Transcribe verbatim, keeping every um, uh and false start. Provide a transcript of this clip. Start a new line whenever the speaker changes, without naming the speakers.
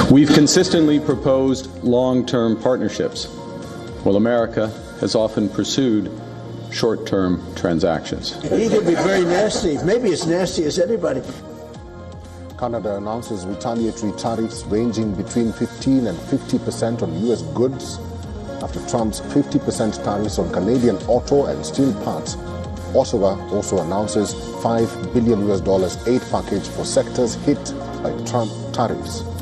We've consistently proposed long-term partnerships, while America has often pursued short-term transactions.
He could be very nasty, maybe as nasty as anybody.
Canada announces retaliatory tariffs ranging between fifteen and fifty percent on U S goods after Trump's fifty percent tariffs on Canadian auto and steel parts. Ottawa also announces five billion U S dollars aid package for sectors hit by Trump tariffs.